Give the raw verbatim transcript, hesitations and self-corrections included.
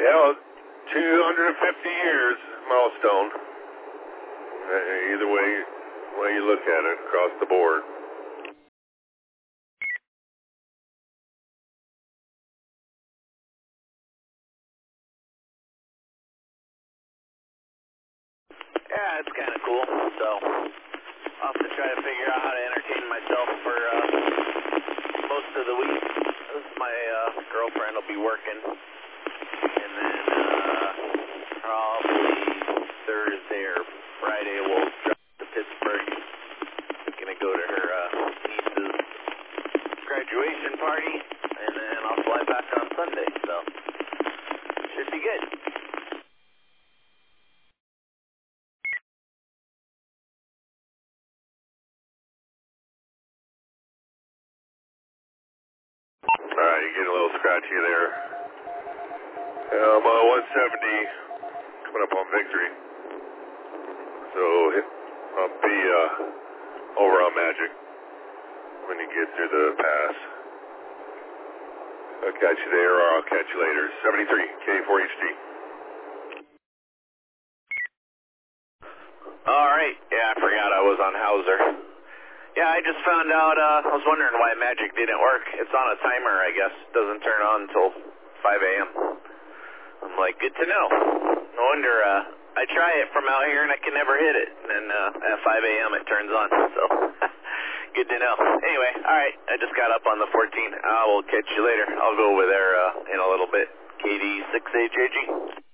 Yeah, two hundred fifty years milestone. Uh, either way, way you look at it, across the board. Yeah, it's kind of cool. So I'll have to try to figure out how to entertain myself for uh, most of the week. This is my uh, girlfriend will be working, and then uh, probably Thursday or Friday we'll drive to Pittsburgh. Gonna go to her uh, niece's graduation party, and then I'll fly back on Sunday. So should be good. Alright, you get a little scratchy there. Um, uh, one seventy coming up on Victory. So I'll be uh, over on Magic when you get through the pass. I'll catch you there, or I'll catch you later. seventy-three, K four H D. Alright, yeah, I forgot I was on Hauser. Yeah, I just found out, uh, I was wondering why Magic didn't work. It's on a timer, I guess. It doesn't turn on until five A M I'm like, good to know. No wonder, uh, I try it from out here and I can never hit it. And then, uh, at five A M it turns on, so, good to know. Anyway, alright, I just got up on the fourteen. I will catch you later. I'll go over there, uh, in a little bit. K D six H A G.